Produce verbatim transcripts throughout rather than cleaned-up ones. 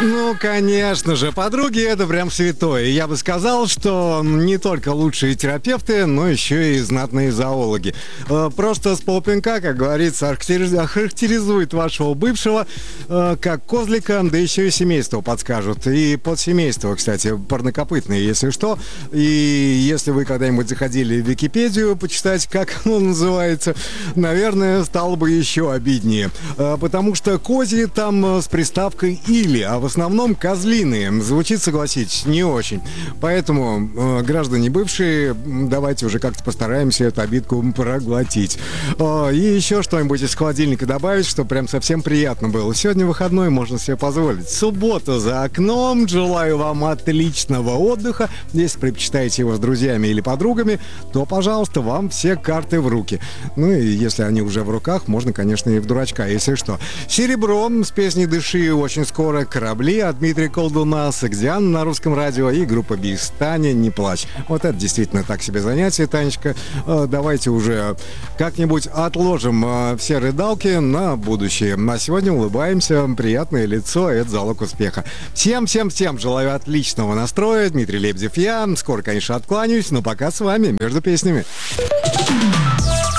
Ну, конечно же, подруги — это прям святое. Я бы сказал, что не только лучшие терапевты, но еще и знатные зоологи. Просто с полпинка, как говорится, охарактеризует вашего бывшего как козлика, да еще и семейство подскажут. И подсемейство, кстати, парнокопытные, если что. И если вы когда-нибудь заходили в Википедию почитать, как оно называется, наверное, стало бы еще обиднее. Потому что козьи там с приставкой «или», а в основном козлиные. Звучит, согласитесь, не очень. Поэтому, э, граждане бывшие, давайте уже как-то постараемся эту обидку проглотить. Э, и еще что-нибудь из холодильника добавить, чтобы прям совсем приятно было. Сегодня выходной, можно себе позволить. Суббота за окном. Желаю вам отличного отдыха. Если предпочитаете его с друзьями или подругами, то, пожалуйста, вам все карты в руки. Ну и если они уже в руках, можно, конечно, и в дурачка, если что. Серебро с песней «Дыши» очень скоро. «Корабли» от Дмитрия Колдуна, Сагдиана на Русском радио и группа БИС «Таня, не плачь». Вот это действительно так себе занятие, Танечка. Э, давайте уже как-нибудь отложим э, все рыдалки на будущее. А сегодня улыбаемся, приятное лицо — это залог успеха. Всем-всем-всем желаю отличного настроя. Дмитрий Лебедев я. Скоро, конечно, откланяюсь, но пока с вами между песнями.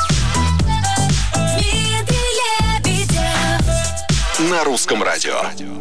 На Русском радио.